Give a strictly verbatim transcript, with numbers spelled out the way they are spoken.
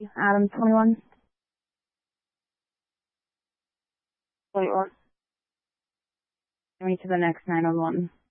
Adam twenty-one. Wait, or me to the next nine one one.